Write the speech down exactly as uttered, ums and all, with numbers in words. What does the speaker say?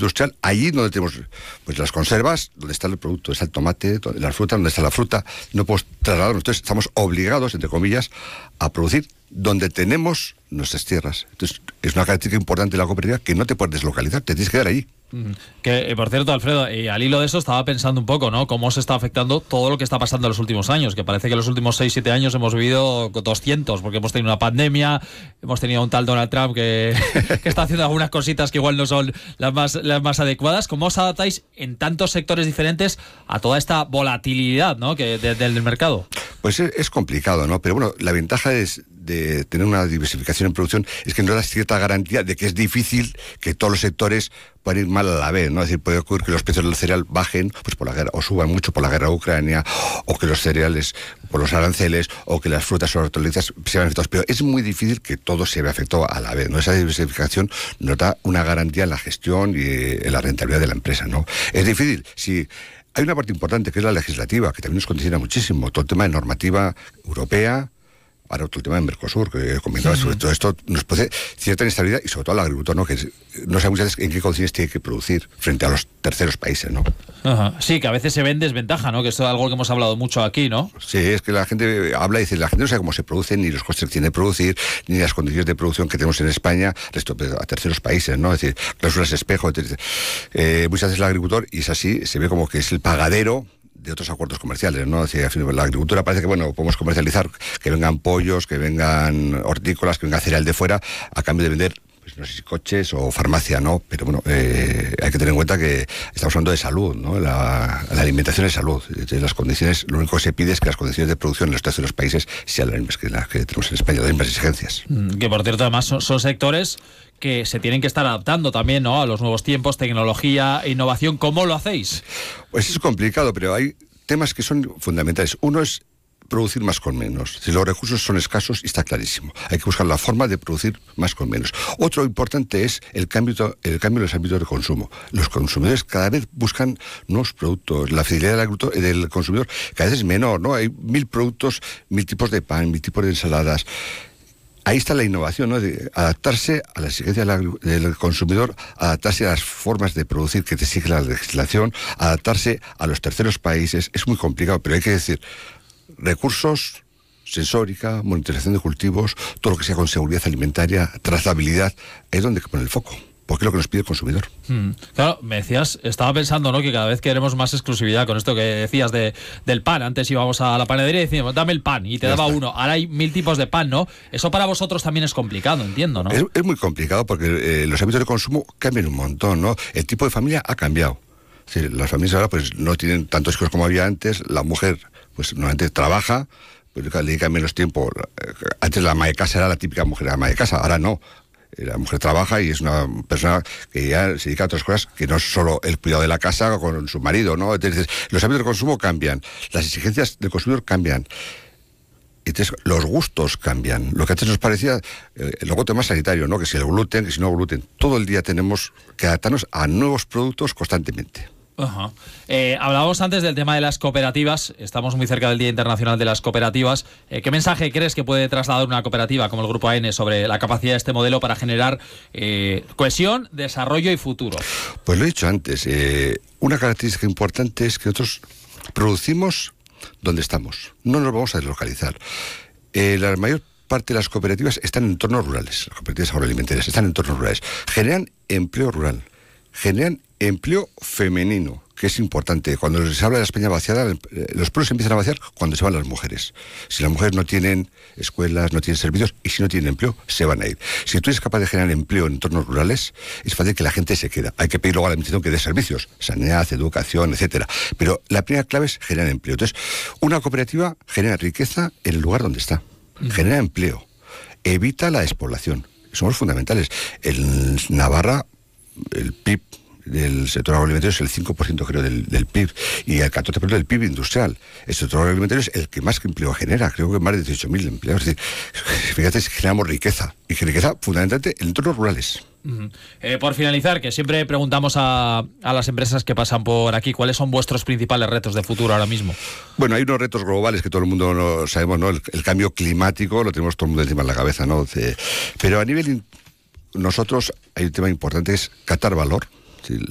industrial, allí donde tenemos pues las conservas, donde está el producto, donde está el tomate, la fruta, donde está la fruta, no podemos trasladarnos. Entonces estamos obligados, entre comillas, a producir donde tenemos nuestras tierras. Entonces es una característica importante de la cooperativa que no te puedes deslocalizar, te tienes que quedar allí. Que, por cierto, Alfredo, y al hilo de eso estaba pensando un poco, ¿no? Cómo se está afectando todo lo que está pasando en los últimos años, que parece que en los últimos seis siete años hemos vivido doscientos, porque hemos tenido una pandemia, hemos tenido un tal Donald Trump que, que está haciendo algunas cositas que igual no son las más, las más adecuadas. ¿Cómo os adaptáis en tantos sectores diferentes a toda esta volatilidad, ¿no? que de, del mercado? Pues es, es complicado, ¿no? Pero bueno, la ventaja es de tener una diversificación en producción es que nos da cierta garantía de que es difícil que todos los sectores puedan ir mal a la vez, ¿no? Es decir, puede ocurrir que los precios del cereal bajen pues por la guerra, o suban mucho por la guerra de Ucrania, o que los cereales por los aranceles, o que las frutas o hortalizas se vean afectados, pero es muy difícil que todo se vea afectado a la vez, ¿no? Esa diversificación nos da una garantía en la gestión y en la rentabilidad de la empresa, ¿no? Es difícil, si... Hay una parte importante que es la legislativa, que también nos condiciona muchísimo, todo el tema de normativa europea. Ahora otro tema de Mercosur, que comentaba, sobre todo esto nos produce cierta inestabilidad y sobre todo al agricultor, ¿no? Que es, no sabe muchas veces en qué condiciones tiene que producir frente a los terceros países, ¿no? Ajá. Sí, que a veces se ve en desventaja, ¿no? Que esto es algo que hemos hablado mucho aquí, ¿no? Sí, es que la gente habla y dice, la gente no sabe cómo se produce, ni los costes que tiene de producir, ni las condiciones de producción que tenemos en España respecto a terceros países, ¿no? Es decir, cláusulas espejo, eh, muchas veces el agricultor, y es así, se ve como que es el pagadero de otros acuerdos comerciales, ¿no? Es decir, la agricultura parece que, bueno, podemos comercializar, que vengan pollos, que vengan hortícolas, que venga cereal de fuera, a cambio de vender, pues no sé si coches o farmacia, ¿no? Pero bueno, eh, hay que tener en cuenta que estamos hablando de salud, ¿no? La, la alimentación es salud. Entonces, las condiciones, lo único que se pide es que las condiciones de producción en los terceros países sean las mismas que las que tenemos en España, las mismas exigencias. Que, por cierto, además son, son sectores que se tienen que estar adaptando también, ¿no? A los nuevos tiempos, tecnología, innovación. ¿Cómo lo hacéis? Pues es complicado, pero hay temas que son fundamentales. Uno es producir más con menos. Si los recursos son escasos, está clarísimo. Hay que buscar la forma de producir más con menos. Otro importante es el cambio, el cambio en los ámbitos de consumo. Los consumidores cada vez buscan nuevos productos. La fidelidad del, del consumidor cada vez es menor, ¿no? Hay mil productos, mil tipos de pan, mil tipos de ensaladas. Ahí está la innovación, ¿no? De adaptarse a la exigencia del consumidor, adaptarse a las formas de producir que te exige la legislación, adaptarse a los terceros países. Es muy complicado, pero hay que decir, recursos, sensórica, monitorización de cultivos, todo lo que sea con seguridad alimentaria, trazabilidad, es donde hay que poner el foco. Porque es lo que nos pide el consumidor. Mm, claro, me decías, estaba pensando, ¿no? Que cada vez queremos más exclusividad con esto que decías de, del pan. Antes íbamos a la panadería y decíamos, dame el pan, y te ya daba está. uno. Ahora hay mil tipos de pan, ¿no? Eso para vosotros también es complicado, entiendo, ¿no? Es, es muy complicado porque eh, los hábitos de consumo cambian un montón, ¿no? El tipo de familia ha cambiado. Sí, las familias ahora pues no tienen tantos hijos como había antes. La mujer, pues normalmente trabaja, pues le dedica menos tiempo. Antes la ama de casa era la típica mujer ama de casa, ahora no. La mujer trabaja y es una persona que ya se dedica a otras cosas que no es solo el cuidado de la casa con su marido, ¿no? Entonces, los hábitos de consumo cambian, las exigencias del consumidor cambian. Entonces, los gustos cambian. Lo que antes nos parecía, eh, luego tema sanitario, ¿no? Que si el gluten, que si no gluten. Todo el día tenemos que adaptarnos a nuevos productos constantemente. Uh-huh. Eh, hablábamos antes del tema de las cooperativas. Estamos muy cerca del Día Internacional de las Cooperativas. Eh, ¿Qué mensaje crees que puede trasladar una cooperativa como el Grupo A N sobre la capacidad de este modelo para generar eh, cohesión, desarrollo y futuro? Pues lo he dicho antes. Eh, una característica importante es que nosotros producimos donde estamos. No nos vamos a deslocalizar. Eh, la mayor parte de las cooperativas están en entornos rurales. Las cooperativas agroalimentarias están en entornos rurales. Generan empleo rural. Generan empleo femenino, que es importante. Cuando se habla de la España vaciada, los pueblos empiezan a vaciar cuando se van las mujeres. Si las mujeres no tienen escuelas, no tienen servicios, y si no tienen empleo, se van a ir. Si tú eres capaz de generar empleo en entornos rurales, es fácil que la gente se queda. Hay que pedir luego a la administración que dé servicios, sanidad, educación, etcétera. Pero la primera clave es generar empleo. Entonces, una cooperativa genera riqueza en el lugar donde está. Genera empleo. Evita la despoblación. Somos fundamentales. En Navarra, el P I B del sector agroalimentario es el cinco por ciento creo del, del P I B y el catorce por ciento del P I B industrial. El sector agroalimentario es el que más empleo genera, creo que más de dieciocho mil empleos. Es decir, fíjate, generamos riqueza y riqueza fundamentalmente en entornos rurales. Uh-huh. Eh, por finalizar, que siempre preguntamos a, a las empresas que pasan por aquí, ¿cuáles son vuestros principales retos de futuro ahora mismo? Bueno, hay unos retos globales que todo el mundo no sabemos, ¿no? El, el cambio climático lo tenemos todo el mundo encima de la cabeza, ¿no? Pero a nivel, nosotros hay un tema importante, es captar valor. ¿Sí?